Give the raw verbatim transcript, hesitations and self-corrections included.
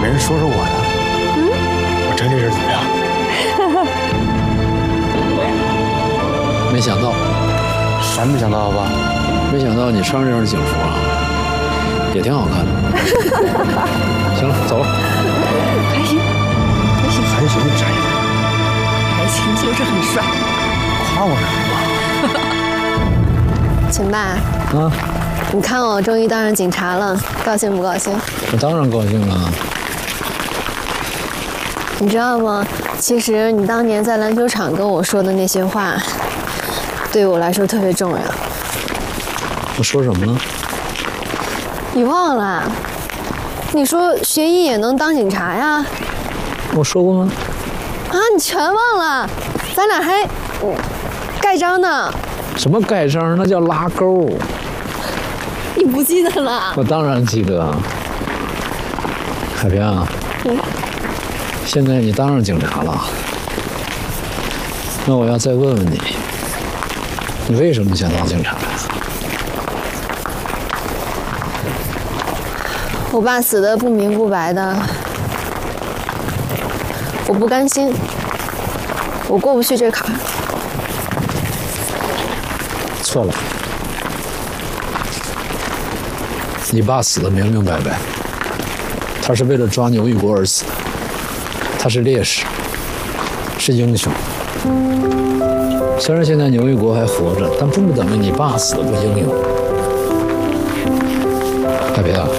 没人说说我呢？嗯，我整理人怎么样？ 没想到， 啥没想到吧？ 没想到你穿这身警服啊，也挺好看的。行了，走了。 还行，还行， 还行，这一点还行，就是很帅。 夸我呢？ 秦爸， 啊， 你看我终于当上警察了，高兴不高兴？ 我当然高兴了。 你知道吗？其实你当年在篮球场跟我说的那些话，对我来说特别重要。 我说什么了？ 你忘了？你说学医也能当警察呀？ 我说过吗？ 啊，你全忘了？咱俩还嗯盖章呢。 什么盖章？那叫拉钩。 你不记得了？ 我当然记得。海平啊，嗯，现在你当上警察了，那我要再问问你，你为什么想当警察呀？ 我爸死得不明不白的，我不甘心，我过不去这坎儿。 错了，你爸死得明明白白，他是为了抓牛玉国而死的，他是烈士，是英雄。虽然现在牛玉国还活着，但不等于你爸死的不英勇。海平啊，